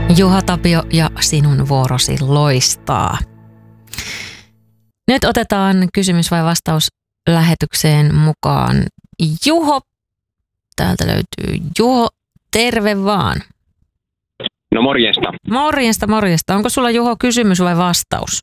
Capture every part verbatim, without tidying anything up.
Juha Tapio ja sinun vuorosi loistaa. Nyt otetaan kysymys vai vastaus lähetykseen mukaan. Juho, täältä löytyy Juho, terve vaan. No morjesta. Morjesta, morjesta. Onko sulla Juho kysymys vai vastaus?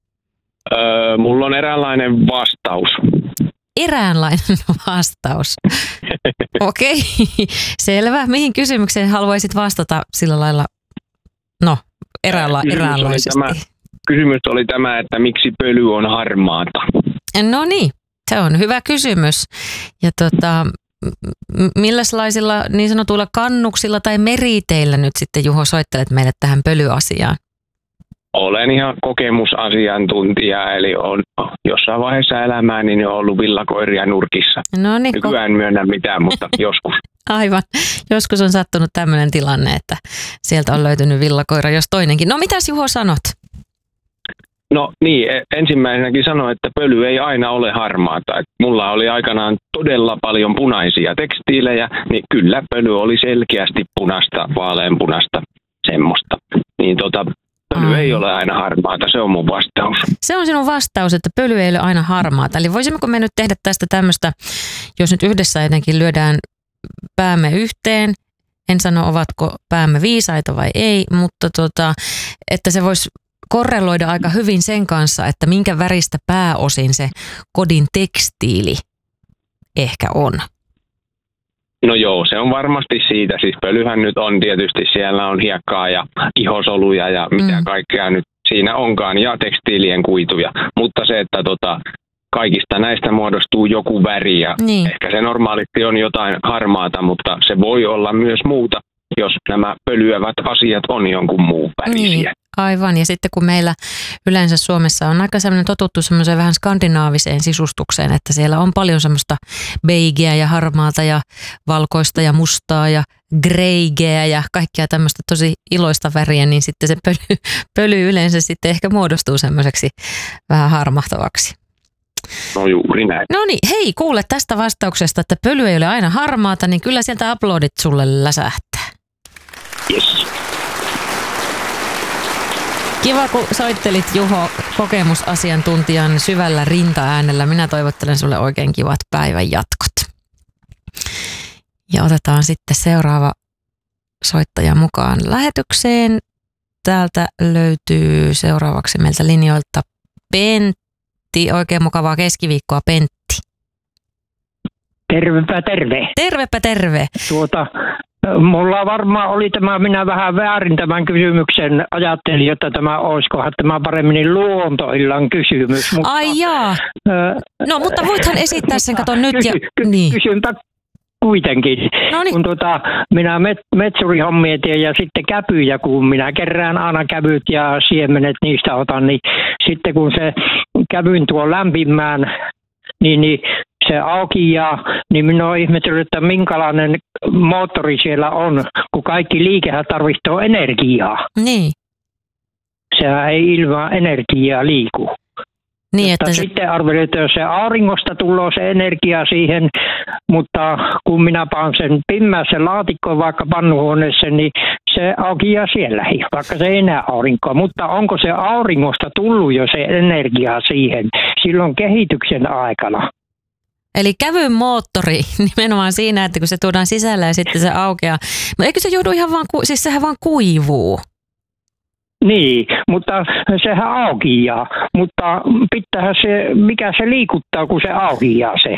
Öö, mulla on eräänlainen vastaus. Eräänlainen vastaus. Okei, selvä. Mihin kysymykseen haluaisit vastata sillä lailla, no, eräänla- kysymys eräänlaisesti? Oli tämä, kysymys oli tämä, että miksi pöly on harmaata? No niin, se on hyvä kysymys. Ja tota, milläslaisilla niin sanotuilla kannuksilla tai meriteillä nyt sitten, Juho, soittelet meille tähän pölyasiaan? Olen ihan kokemusasiantuntija, eli on jossain vaiheessa elämää niin on ollut villakoiria nurkissa. No niin, Nykyään en myönnä mitään, mutta joskus. Aivan. Joskus on sattunut tämmöinen tilanne, että sieltä on löytynyt villakoira, jos toinenkin. No mitäs, Juho, sanot? No niin, ensimmäisenäkin sanoin, että pöly ei aina ole harmaata. Et mulla oli aikanaan todella paljon punaisia tekstiilejä, niin kyllä pöly oli selkeästi punaista, vaaleanpunaista, semmoista. Niin tota, pöly Ai. ei ole aina harmaata, se on mun vastaus. Se on sinun vastaus, että pöly ei ole aina harmaata. Eli voisimmeko me nyt tehdä tästä tämmöistä, jos nyt yhdessä jotenkin lyödään päämme yhteen, en sano ovatko päämme viisaita vai ei, mutta tota, että se voisi korreloida aika hyvin sen kanssa, että minkä väristä pääosin se kodin tekstiili ehkä on. No joo, se on varmasti siitä. Siis pölyhän nyt on tietysti, siellä on hiekkaa ja ihosoluja ja mitä mm. kaikkea nyt siinä onkaan ja tekstiilien kuituja. Mutta se, että tota, kaikista näistä muodostuu joku väri ja niin. Ehkä se normaalisti on jotain harmaata, mutta se voi olla myös muuta, jos nämä pölyävät asiat on jonkun muun värisiä. Niin. Aivan, ja sitten kun meillä yleensä Suomessa on aika semmoinen totuttu semmoiseen vähän skandinaaviseen sisustukseen, että siellä on paljon semmoista beigeä ja harmaata ja valkoista ja mustaa ja greigeä ja kaikkia tämmöistä tosi iloista väriä, niin sitten se pöly, pöly yleensä sitten ehkä muodostuu semmoiseksi vähän harmahtavaksi. No juuri näin. No niin, hei, kuule tästä vastauksesta, että pöly ei ole aina harmaata, niin kyllä sieltä aplodit sulle läsähtää. Yes. Kiva, kun soittelit, Juho, kokemusasiantuntijan syvällä rintaäänellä. Minä toivottelen sulle oikein kivat päivän jatkot. Ja otetaan sitten seuraava soittaja mukaan lähetykseen. Täältä löytyy seuraavaksi meiltä linjoilta Pentti. Oikein mukavaa keskiviikkoa, Pentti. Tervepä terve. Tervepä terve. Tuota... Mulla varmaan oli tämä, minä vähän väärin tämän kysymyksen ajattelin, että tämä olisikohan tämä paremmin luontoillan kysymys. Mutta, Ai jaa. Ää, no mutta voithan esittää sen, kato nyt. Kysy, ja, niin. Kysynpä kuitenkin. Noniin. Kun tuota, minä met, metsurihommia teen ja sitten käpyjä, kun minä kerään aina kävyt ja siemenet niistä otan, niin sitten kun se kävyn tuo lämpimään, niin, niin se auki ja niin minä olen ihmetellyt, että minkälainen moottori siellä on, kun kaikki liikehän tarvitsee energiaa. Niin. Sehän ei ilman energiaa liiku. Niin, että se... Sitten arvelin, että jos se auringosta tulee se energia siihen, mutta kun minä paan sen pimmäässä laatikkoon vaikka pannuhuoneessa, niin se aukeaa siellä, vaikka se ei enää aurinkoa. Mutta onko se auringosta tullut jo se energia siihen silloin kehityksen aikana? Eli kävyn moottori nimenomaan siinä, että kun se tuodaan sisällä ja sitten se aukeaa. Mutta eikö se joudu ihan vaan, siis sehän vaan kuivuu? Niin, mutta sehän aukeaa. Mutta pitäähän se, mikä se liikuttaa, kun se aukeaa se.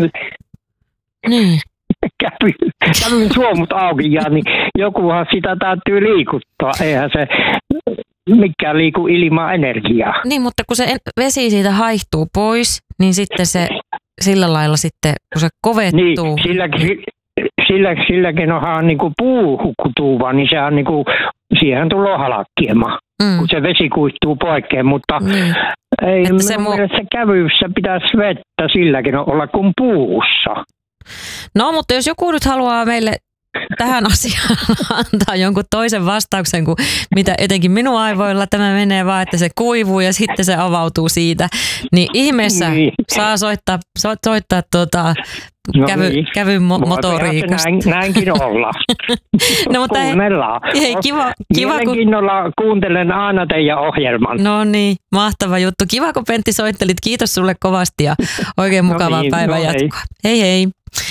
Niin. Kävyn, kävyn suomut aukeaa, niin jokuhan sitä täytyy liikuttaa. Eihän se mikään liiku ilman energiaa. Niin, mutta kun se vesi siitä haihtuu pois, niin sitten se... Sillä lailla sitten, kun se kovettuu. Niin, silläkin, sillä, silläkin onhan niin kuin puu kutuva, niin sehän niin kuin, siihen tulee halakkiema, mm. kun se vesi kuihtuu poikkeen, mutta mm. ei minun se mu- mielestä kävyssä pitäisi vettä silläkin olla kuin puussa. No, mutta jos joku nyt haluaa meille tähän asiaan antaa jonkun toisen vastauksen kuin mitä etenkin minun aivoilla tämä menee vaan, että se kuivuu ja sitten se avautuu siitä. Niin ihmeessä niin. saa soittaa, so, soittaa tuota, no kävy, niin. kävyn mo- motoriikasta. Näin, näinkin olla. No, mutta hei, hei, kiva, kiva Mielenkiinnolla kun... kuuntelen aina teidän ohjelman. No niin, mahtava juttu. Kiva kun Pentti soittelit. Kiitos sulle kovasti ja oikein mukavaa no niin, päivän no jatkoa. Hei hei.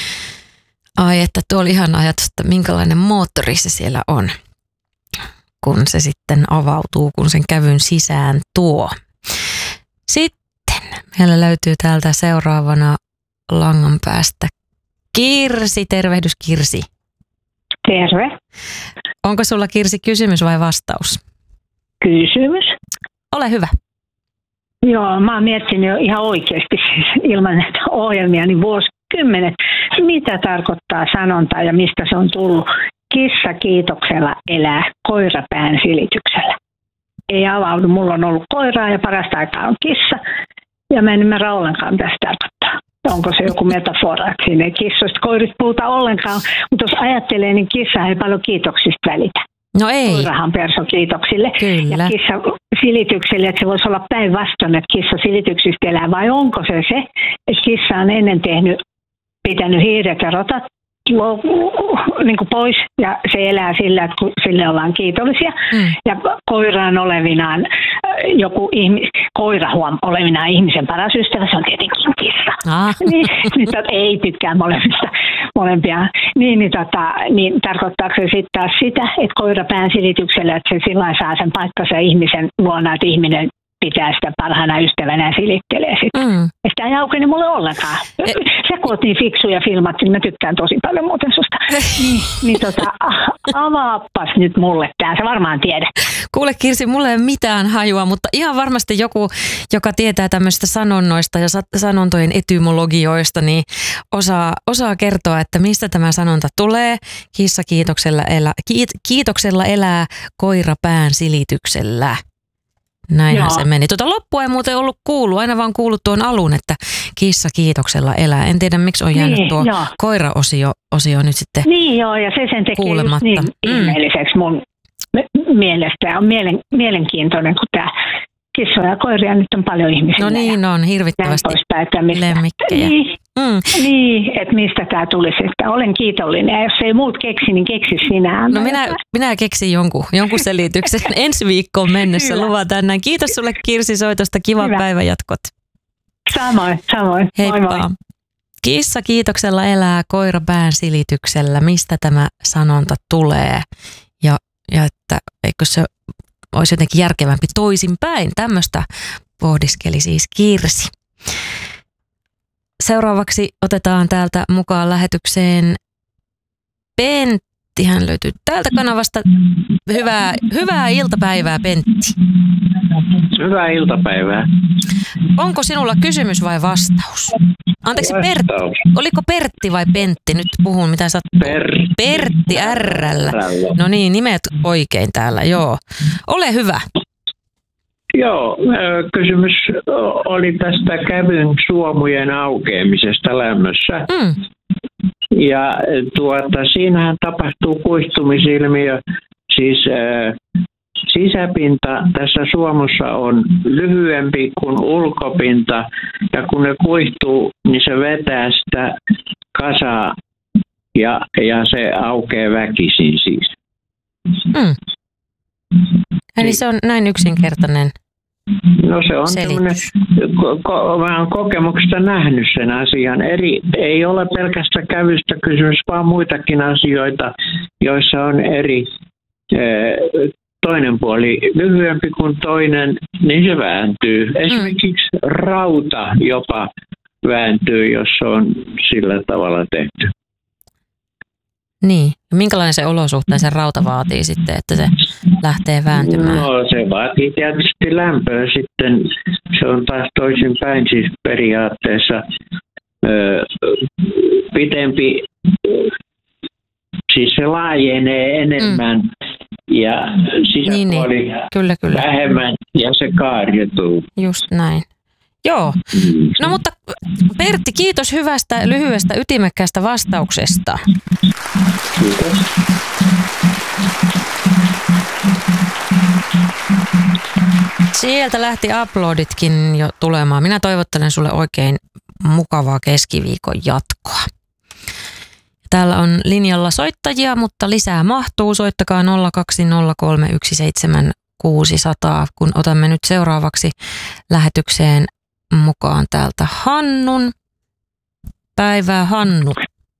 Ai että tuo oli ihan ajatus, että minkälainen moottori se siellä on, kun se sitten avautuu, kun sen kävyn sisään tuo. Sitten meillä löytyy täältä seuraavana langan päästä Kirsi. Tervehdys Kirsi. Terve. Onko sulla Kirsi kysymys vai vastaus? Kysymys. Ole hyvä. Joo, mä oon miettinyt jo ihan oikeasti siis ilman näitä ohjelmia niin vuosikymmenet, mitä tarkoittaa sanonta ja mistä se on tullut. Kissa kiitoksella elää, koira pään silityksellä. Ei avaudu, mulla on ollut koiraa ja parasta aikaa on kissa ja mä en ymmärrä ollenkaan mitä se tarkoittaa. Onko se joku metafora, että siinä ei kissoista koirit puhuta ollenkaan, mutta jos ajattelee, niin kissa ei paljon kiitoksista välitä. No ei. Koirahan perso kiitoksille. Kyllä. Ja kissa silitykselle, että se voisi olla päinvastoin, että kissa silityksistä elää. Vai onko se se, että kissa on ennen tehnyt, pitänyt hiiret ja rotat niin kuin pois ja se elää sillä, että sille ollaan kiitollisia. Mm. Ja koiraan olevinaan joku ihmis, koira huom olevinaan ihmisen paras ystävä, se on tietenkin kissa. Ah. niin, niin tot, ei pitkään molemmista, molempia. Niin, niin, tota, niin tarkoittaako se sitten taas sitä, että koira pään silityksellä, että se sillä saa sen paikkansa ihmisen luona, että ihminen pitää sitä parhaana ystävänä ja silittelee sitä. Mm. Ja sitä ei aukene mulle ollenkaan. E- Sä kun oot niin fiksu ja filmattu, niin mä tykkään tosi paljon muuten susta. niin, niin tota, avaapas nyt mulle tää, sä varmaan tiedät. Kuule Kirsi, mulla ei ole mitään hajua, mutta ihan varmasti joku, joka tietää tämmöistä sanonnoista ja sanontojen etymologioista, niin osaa, osaa kertoa, että mistä tämä sanonta tulee. Kissa kiitoksella elää, kiit, kiitoksella elää, koira pään silityksellä. Näinhän Joo. se meni. Tuota loppua ei muuten ollut kuullut, aina vaan kuullut tuon alun, että kissa kiitoksella elää. En tiedä, miksi on jäänyt niin, tuo jo. koira-osio osio nyt sitten Niin joo, ja se sen tekee just niin mm. ihmeelliseksi mun mielestä. On mielen, mielenkiintoinen, kun tämä kissoja ja koiria nyt on paljon ihmisiä. No niin on, hirvittävästi lemmikkejä. Niin, mm. niin, että mistä tämä tulisi. Että olen kiitollinen ja jos ei muut keksi, niin keksi sinä. No minä, minä keksin jonkun, jonkun selityksen ensi viikkoon mennessä. Luvataan näin. Kiitos sulle Kirsi soitosta. Kiva päivän jatkot. Samoin, samoin. Heippa. Moi moi. Kissa kiitoksella elää, koira pään silityksellä. Mistä tämä sanonta tulee? Ja, ja että eikö se olisi jotenkin järkevämpi toisinpäin. Tämmöistä pohdiskeli siis Kirsi. Seuraavaksi otetaan täältä mukaan lähetykseen Pentti. Hän löytyy täältä kanavasta. Hyvää, hyvää iltapäivää, Pentti. Hyvää iltapäivää. Onko sinulla kysymys vai vastaus? Anteeksi, Pertti. Oliko Pertti vai Pentti? Nyt puhun, mitä sattuu. Pertti. Pertti R:llä. No niin, nimet oikein täällä, joo. Ole hyvä. Joo, kysymys oli tästä kävyn suomujen aukeamisesta lämmössä. Mm. Ja tuota, siinähän tapahtuu kuihtumisilmiö, siis äh, sisäpinta tässä suomussa on lyhyempi kuin ulkopinta, ja kun ne kuihtuu, niin se vetää sitä kasaa, ja, ja se aukeaa väkisin siis. Mm. Eli se on näin yksinkertainen. No se on tämmöinen, ko- mä oon kokemuksesta nähnyt sen asian. Eri, ei ole pelkästään kävystä kysymys, vaan muitakin asioita, joissa on eri, toinen puoli lyhyempi kuin toinen, niin se vääntyy. Esimerkiksi mm. rauta jopa vääntyy, jos se on sillä tavalla tehty. Niin. Minkälainen se olosuhteen se rauta vaatii sitten, että se lähtee vääntymään? No se vaatii tietysti lämpöä sitten. Se on taas toisinpäin siis periaatteessa ö, pitempi, siis se laajenee enemmän mm. ja sisäpuoli niin, niin. Kyllä, kyllä. vähemmän ja se kaarjetuu. Just näin. Joo. No mutta Pertti, kiitos hyvästä, lyhyestä, ytimekkäästä vastauksesta. Kiitos. Sieltä lähti uploaditkin jo tulemaan. Minä toivottelen sulle oikein mukavaa keskiviikon jatkoa. Täällä on linjalla soittajia, mutta lisää mahtuu. Soittakaa nolla kaksi nolla kolme yksi seitsemän kuusi nolla nolla, kun otamme nyt seuraavaksi lähetykseen mukaan täältä Hannun. Päivää, Hannu.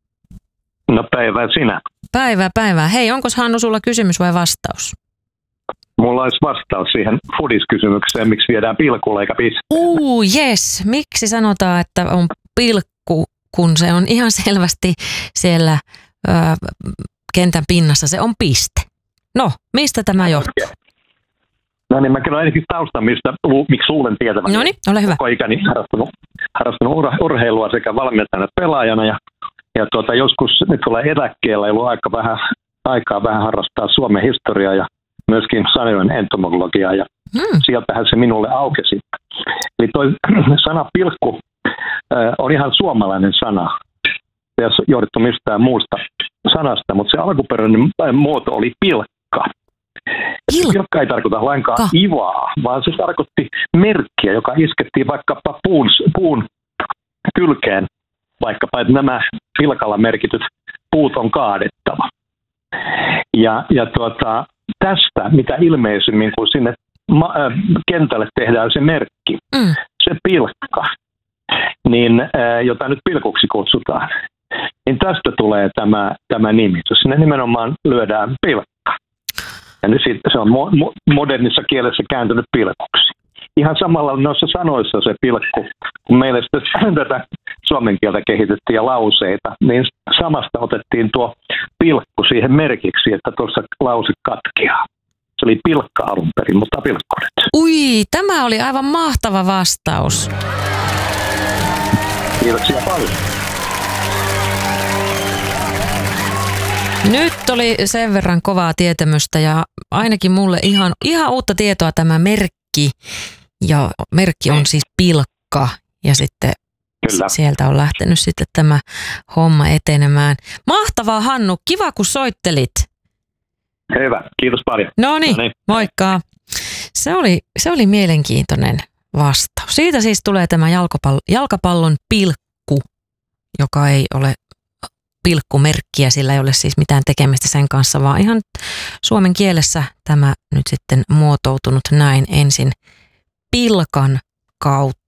No päivää sinä. Päivää, päivää. Hei, onko Hannu sulla kysymys vai vastaus? Mulla olisi vastaus siihen foodiskysymykseen, miksi viedään pilkulla eikä piste. Uu, jes. Miksi sanotaan, että on pilkku, kun se on ihan selvästi siellä ö, kentän pinnassa, se on piste. No, mistä tämä johtuu? No niin, mä kerron ainakin taustan, mistä, miksi luulen tietävän. No niin, ole hyvä. Koko ikäni harrastanut, harrastanut ur, urheilua sekä valmentajana että pelaajana. Ja, ja tuota, joskus nyt tulee eläkkeellä, ei ollut aika vähän, aikaa vähän harrastaa Suomen historiaa ja myöskin sanojen entomologiaa. Ja hmm. sieltähän se minulle aukesi. Eli toi sana pilkku äh, on ihan suomalainen sana. Se ei ole johdettu mistään muusta sanasta, mutta se alkuperäinen muoto oli pilkka. Pilkka. Pilkka ei tarkoita lainkaan Ka. ivaa, vaan se tarkoitti merkkiä, joka iskettiin vaikkapa puun, puun kylkeen, vaikkapa, että nämä pilkalla merkityt puut on kaadettava. Ja, ja tuota, tästä, mitä ilmeisimmin, kun sinne ma- äh, kentälle tehdään se merkki, mm. se pilkka, niin, äh, jota nyt pilkuksi kutsutaan, niin tästä tulee tämä, tämä nimitys. Sinne nimenomaan lyödään pilkka. Ja nyt se on mo- modernissa kielessä kääntynyt pilkuksi. Ihan samalla noissa sanoissa se pilkku, kun meille sitten tätä suomen kieltä kehitettiin ja lauseita, niin samasta otettiin tuo pilkku siihen merkiksi, että tuossa lause katkeaa. Se oli pilkka alun perin, mutta pilkku nyt. Ui, tämä oli aivan mahtava vastaus. Kiitoksia paljon. Nyt oli sen verran kovaa tietämystä ja ainakin mulle ihan, ihan uutta tietoa tämä merkki. Ja merkki on siis pilkka ja sitten Kyllä. sieltä on lähtenyt sitten tämä homma etenemään. Mahtavaa, Hannu, kiva kun soittelit. Hyvä, kiitos paljon. Noniin, moikka. Se oli, se oli mielenkiintoinen vastaus. Siitä siis tulee tämä jalkapallo, jalkapallon pilkku, joka ei ole pilkkumerkkiä, sillä ei ole siis mitään tekemistä sen kanssa, vaan ihan suomen kielessä tämä nyt sitten muotoutunut näin ensin pilkan kautta.